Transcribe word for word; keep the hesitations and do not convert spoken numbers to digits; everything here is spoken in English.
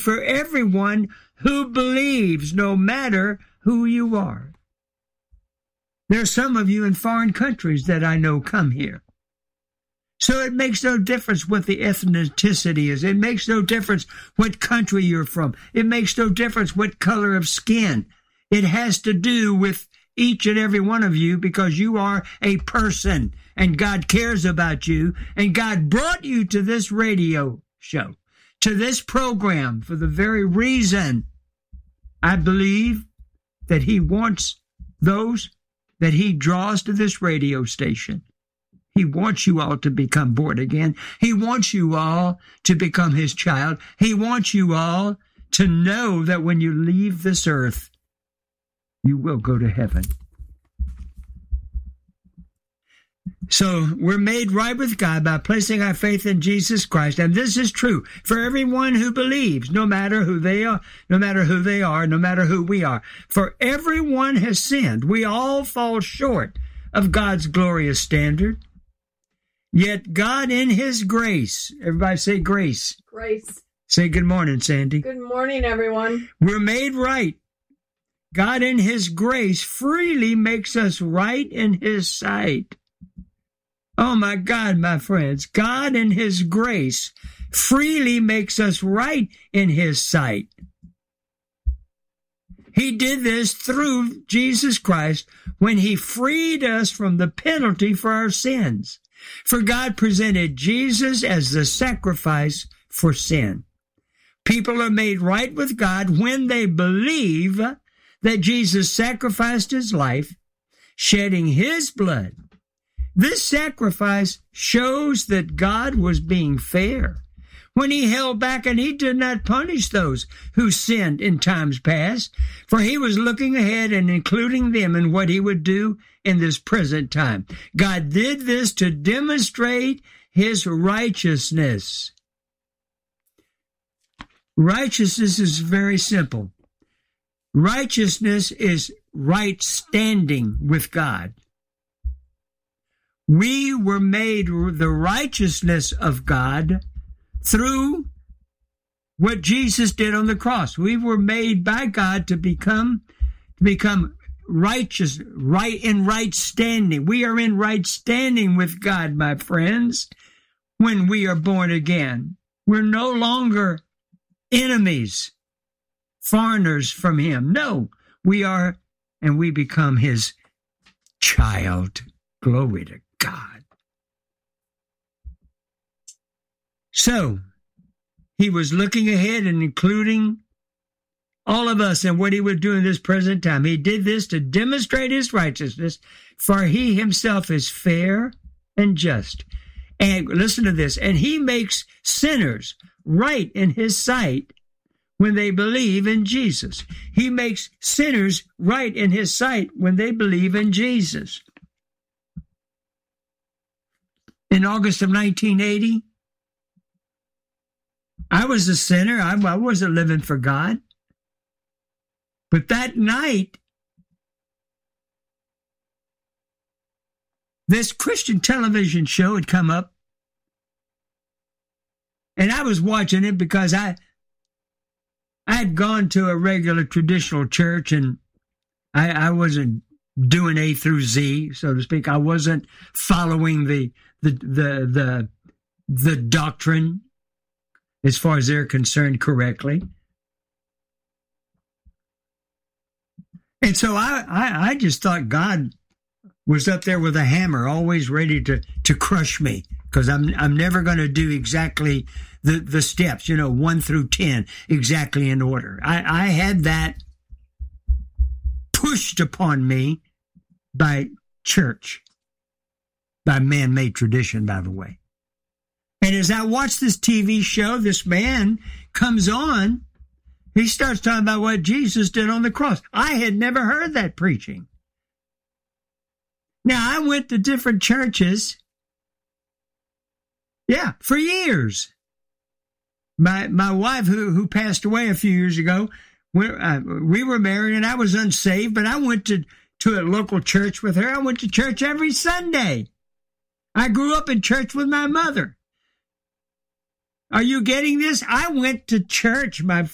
for everyone who believes, no matter who you are. There are some of you in foreign countries that I know come here. So it makes no difference what the ethnicity is. It makes no difference what country you're from. It makes no difference what color of skin. It has to do with each and every one of you, because you are a person and God cares about you, and God brought you to this radio show, to this program, for the very reason, I believe, that he wants those that he draws to this radio station. He wants you all to become born again. He wants you all to become his child. He wants you all to know that when you leave this earth, you will go to heaven. So we're made right with God by placing our faith in Jesus Christ. And this is true for everyone who believes, no matter who they are, no matter who they are, no matter who we are. For everyone has sinned. We all fall short of God's glorious standard. Yet God in his grace, everybody say grace. Grace. Say good morning, Sandy. Good morning, everyone. We're made right. God in his grace freely makes us right in his sight. Oh my God, my friends, God in his grace freely makes us right in his sight. He did this through Jesus Christ when he freed us from the penalty for our sins. For God presented Jesus as the sacrifice for sin. People are made right with God when they believe that Jesus sacrificed his life, shedding his blood. This sacrifice shows that God was being fair when he held back and he did not punish those who sinned in times past, for he was looking ahead and including them in what he would do in this present time. God did this to demonstrate his righteousness. Righteousness is very simple. Righteousness is right standing with God. We were made the righteousness of God through what Jesus did on the cross. We were made by God to become to become righteous, right in right standing. We are in right standing with God, my friends, when we are born again. We're no longer enemies, foreigners from him. No, we are, and we become his child. Glory to God. So, he was looking ahead and including all of us in what he would do in this present time. He did this to demonstrate his righteousness, for he himself is fair and just. And listen to this, and he makes sinners right in his sight when they believe in Jesus. He makes sinners right in his sight when they believe in Jesus. In August of nineteen eighty, I was a sinner. I, I wasn't living for God. But that night, this Christian television show had come up, and I was watching it because I I had gone to a regular traditional church, and I, I wasn't doing A through Z, so to speak. I wasn't following the the the the, the doctrine as far as they're concerned correctly. And so I, I, I just thought God was up there with a hammer, always ready to, to crush me, because I'm I'm never going to do exactly the, the steps, you know, one through ten, exactly in order. I, I had that pushed upon me by church, by man-made tradition, by the way. And as I watch this T V show, this man comes on. He starts talking about what Jesus did on the cross. I had never heard that preaching. Now, I went to different churches, yeah, for years. My my wife, who who passed away a few years ago, we, uh, we were married, and I was unsaved, but I went to, to a local church with her. I went to church every Sunday. I grew up in church with my mother. Are you getting this? I went to church, my